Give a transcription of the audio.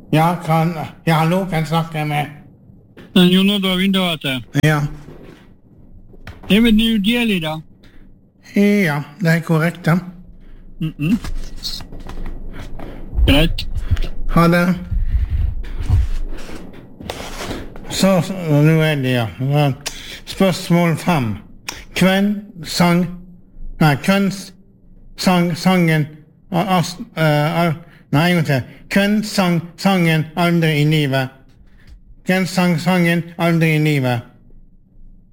Ja, hallo, kan snakke med. Jon Oddvar Vintergate. Ja. Det er New Delhi, da? Ja, det er korrekt, da. Greit. Ha det. Så, nå er det, ja. Spørsmål 5. Hvem sang sangen Nei, en gang til. Hvem sang sangen Aldri i livet? Hvem sang sangen Aldri i livet?